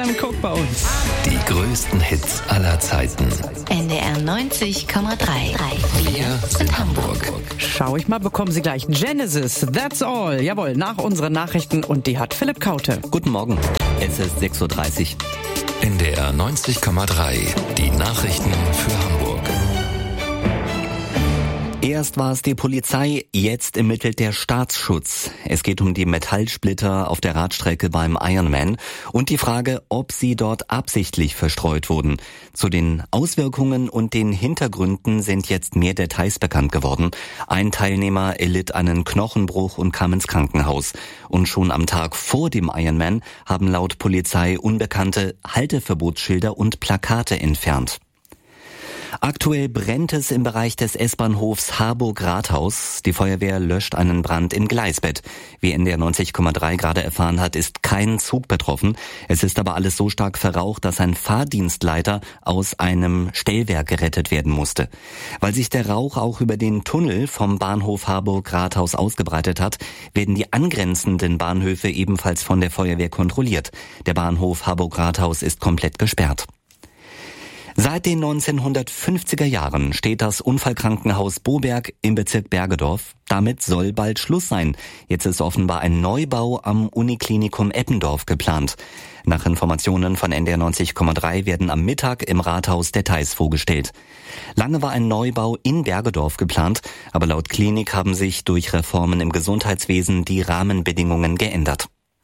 Sam Cooke bei uns. Die größten Hits aller Zeiten. NDR 90,3. Wir sind Hamburg. Schau ich mal, bekommen Sie gleich Genesis, That's All. Jawohl, nach unseren Nachrichten und die hat Philipp Kaute. Guten Morgen, es ist 6.30 Uhr. NDR 90,3. Die Nachrichten für Hamburg. Erst war es die Polizei, jetzt ermittelt der Staatsschutz. Es geht um die Metallsplitter auf der Radstrecke beim Ironman und die Frage, ob sie dort absichtlich verstreut wurden. Zu den Auswirkungen und den Hintergründen sind jetzt mehr Details bekannt geworden. Ein Teilnehmer erlitt einen Knochenbruch und kam ins Krankenhaus. Und schon am Tag vor dem Ironman haben laut Polizei Unbekannte Halteverbotsschilder und Plakate entfernt. Aktuell brennt es im Bereich des S-Bahnhofs Harburg-Rathaus. Die Feuerwehr löscht einen Brand im Gleisbett. Wie NDR 90,3 gerade erfahren hat, ist kein Zug betroffen. Es ist aber alles so stark verraucht, dass ein Fahrdienstleiter aus einem Stellwerk gerettet werden musste. Weil sich der Rauch auch über den Tunnel vom Bahnhof Harburg-Rathaus ausgebreitet hat, werden die angrenzenden Bahnhöfe ebenfalls von der Feuerwehr kontrolliert. Der Bahnhof Harburg-Rathaus ist komplett gesperrt. Seit den 1950er Jahren steht das Unfallkrankenhaus Boberg im Bezirk Bergedorf. Damit soll bald Schluss sein. Jetzt ist offenbar ein Neubau am Uniklinikum Eppendorf geplant. Nach Informationen von NDR 90,3 werden am Mittag im Rathaus Details vorgestellt. Lange war ein Neubau in Bergedorf geplant, aber laut Klinik haben sich durch Reformen im Gesundheitswesen die Rahmenbedingungen geändert.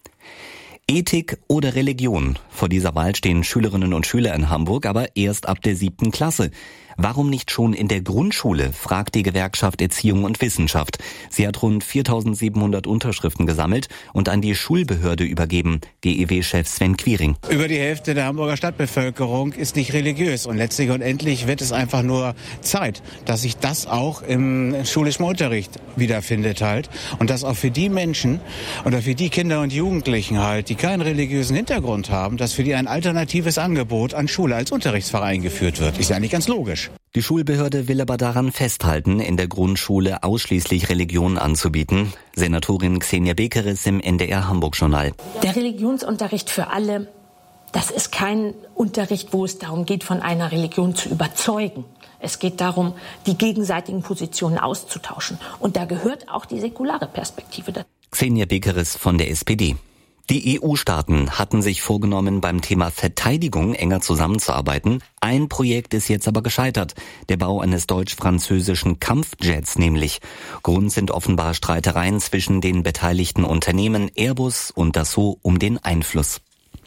Ethik oder Religion? Vor dieser Wahl stehen Schülerinnen und Schüler in Hamburg, aber erst ab der 7. Klasse. Warum nicht schon in der Grundschule, fragt die Gewerkschaft Erziehung und Wissenschaft. Sie hat rund 4.700 Unterschriften gesammelt und an die Schulbehörde übergeben, GEW-Chef Sven Quiring. Über die Hälfte der Hamburger Stadtbevölkerung ist nicht religiös und letztlich und endlich wird es einfach nur Zeit, dass sich das auch im schulischen Unterricht wiederfindet halt und dass auch für die Menschen oder für die Kinder und Jugendlichen halt, die keinen religiösen Hintergrund haben, dass für die ein alternatives Angebot an Schule als Unterrichtsfach eingeführt wird. Ist ja eigentlich ganz logisch. Die Schulbehörde will aber daran festhalten, in der Grundschule ausschließlich Religion anzubieten. Senatorin Xenia Bekeres im NDR Hamburg-Journal. Der Religionsunterricht für alle, das ist kein Unterricht, wo es darum geht, von einer Religion zu überzeugen. Es geht darum, die gegenseitigen Positionen auszutauschen. Und da gehört auch die säkulare Perspektive dazu. Xenia Bekeres von der SPD. Die EU-Staaten hatten sich vorgenommen, beim Thema Verteidigung enger zusammenzuarbeiten. Ein Projekt ist jetzt aber gescheitert. Der Bau eines deutsch-französischen Kampfjets nämlich. Grund sind offenbar Streitereien zwischen den beteiligten Unternehmen Airbus und Dassault um den Einfluss.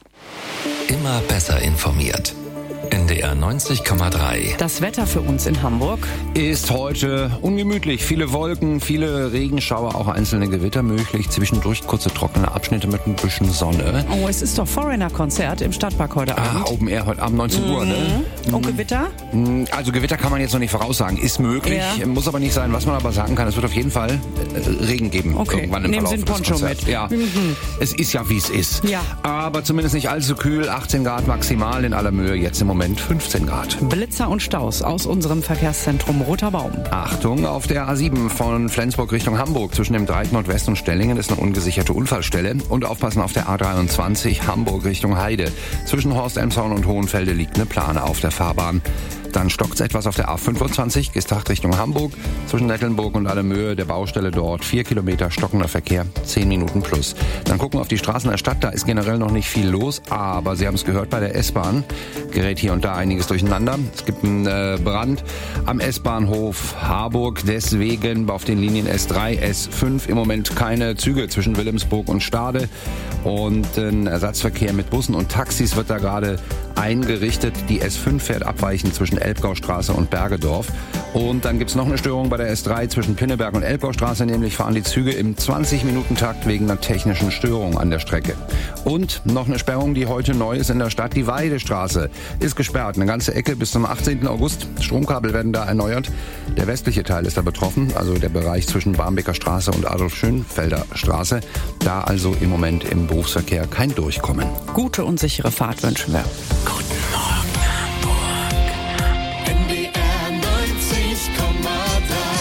Immer besser informiert. NDR 90,3. Das Wetter für uns in Hamburg ist heute ungemütlich. Viele Wolken, viele Regenschauer, auch einzelne Gewitter möglich. Zwischendurch kurze trockene Abschnitte mit ein bisschen Sonne. Oh, es ist doch Foreigner-Konzert im Stadtpark heute Abend. Open Air heute Abend 19 Uhr, ne? Und Gewitter? Also Gewitter kann man jetzt noch nicht voraussagen. Ist möglich, muss aber nicht sein. Was man aber sagen kann, es wird auf jeden Fall Regen geben. Okay, irgendwann im nehmen Sie Verlauf einen des Poncho Konzerts. mit. Ja, es ist ja, wie es ist. Ja. Aber zumindest nicht allzu kühl. 18 Grad maximal in aller Mühe. Jetzt im Moment 15 Grad. Blitzer und Staus aus unserem Verkehrszentrum Roter Baum. Achtung, auf der A7 von Flensburg Richtung Hamburg zwischen dem Dreieck Nordwest und Stellingen ist eine ungesicherte Unfallstelle. Und aufpassen auf der A23 Hamburg Richtung Heide. Zwischen Horst-Elmshorn und Hohenfelde liegt eine Plane auf der Fahrbahn. Dann stockt es etwas auf der A25, Gestacht Richtung Hamburg. Zwischen Nettelnburg und Allemöhe, der Baustelle dort, 4 Kilometer stockender Verkehr, 10 Minuten plus. Dann gucken wir auf die Straßen der Stadt, da ist generell noch nicht viel los, aber Sie haben es gehört, bei der S-Bahn gerät hier und da einiges durcheinander. Es gibt einen Brand am S-Bahnhof Harburg, deswegen auf den Linien S3, S5 im Moment keine Züge zwischen Wilhelmsburg und Stade. Und ein Ersatzverkehr mit Bussen und Taxis wird da gerade eingerichtet. Die S5 fährt abweichend zwischen Elbgaustraße und Bergedorf. Und dann gibt's noch eine Störung bei der S3 zwischen Pinneberg und Elbgaustraße, nämlich fahren die Züge im 20-Minuten-Takt wegen einer technischen Störung an der Strecke. Und noch eine Sperrung, die heute neu ist in der Stadt. Die Weidestraße ist gesperrt, eine ganze Ecke bis zum 18. August. Stromkabel werden da erneuert. Der westliche Teil ist da betroffen, also der Bereich zwischen Barmbeker Straße und Adolf-Schönfelder Straße. Da also im Moment im Berufsverkehr kein Durchkommen. Gute und sichere Fahrt wünschen wir. Guten Morgen, Hamburg. Mit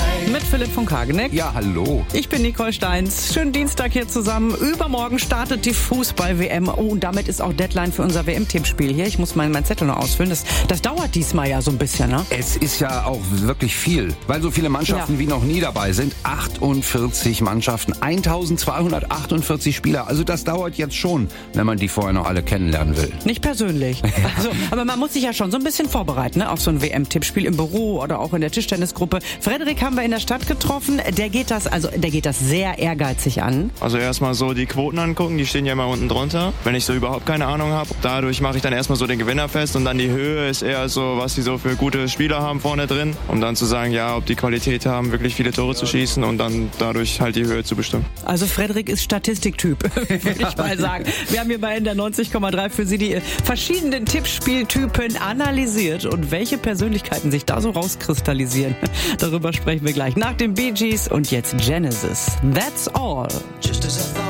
Philipp von Kageneck. Ja, hallo. Ich bin Nicole Steins. Schönen Dienstag hier zusammen. Übermorgen startet die Fußball-WM. Oh, und damit ist auch Deadline für unser WM-Tippspiel hier. Ich muss meinen Zettel noch ausfüllen. Das dauert diesmal ja so ein bisschen, ne? Es ist ja auch wirklich viel, weil so viele Mannschaften wie noch nie dabei sind. 48 Mannschaften, 1248 Spieler. Also das dauert jetzt schon, wenn man die vorher noch alle kennenlernen will. Nicht persönlich. Also, aber man muss sich ja schon so ein bisschen vorbereiten, ne? Auf so ein WM-Tippspiel im Büro oder auch in der Tischtennisgruppe. Frederik haben wir in der Stadt getroffen. Der geht das sehr ehrgeizig an. Also erstmal so die Quoten angucken, die stehen ja immer unten drunter. Wenn ich so überhaupt keine Ahnung habe, dadurch mache ich dann erstmal so den Gewinner fest und dann die Höhe ist eher so, was die so für gute Spieler haben vorne drin, um dann zu sagen, ja, ob die Qualität haben, wirklich viele Tore zu schießen und dann dadurch halt die Höhe zu bestimmen. Also Frederik ist Statistiktyp, würde ich mal sagen. Wir haben hier bei NDR 90,3 für Sie die verschiedenen Tippspieltypen analysiert und welche Persönlichkeiten sich da so rauskristallisieren. Darüber sprechen wir gleich nach den Bee Gees und jetzt Genesis. That's all.